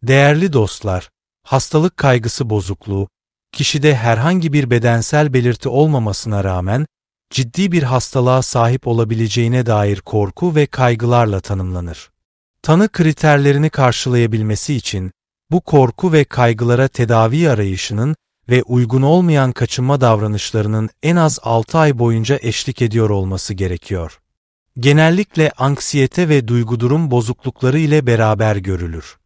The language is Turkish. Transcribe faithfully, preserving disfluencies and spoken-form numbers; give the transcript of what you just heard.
Değerli dostlar, hastalık kaygısı bozukluğu, kişide herhangi bir bedensel belirti olmamasına rağmen ciddi bir hastalığa sahip olabileceğine dair korku ve kaygılarla tanımlanır. Tanı kriterlerini karşılayabilmesi için bu korku ve kaygılara tedavi arayışının ve uygun olmayan kaçınma davranışlarının en az altı ay boyunca eşlik ediyor olması gerekiyor. Genellikle anksiyete ve duygu durum bozuklukları ile beraber görülür.